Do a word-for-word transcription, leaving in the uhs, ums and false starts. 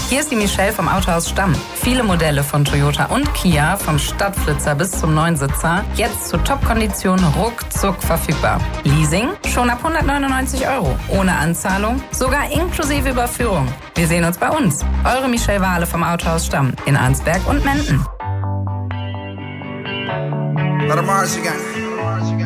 Hier ist die Michelle vom Autohaus Stamm. Viele Modelle von Toyota und Kia, vom Stadtflitzer bis zum Neunsitzer, jetzt zu Top-Konditionen ruckzuck verfügbar. Leasing schon ab hundertneunundneunzig Euro, ohne Anzahlung, sogar inklusive Überführung. Wir sehen uns bei uns. Eure Michelle Wahle vom Autohaus Stamm in Arnsberg und Menden. Let 'em march again.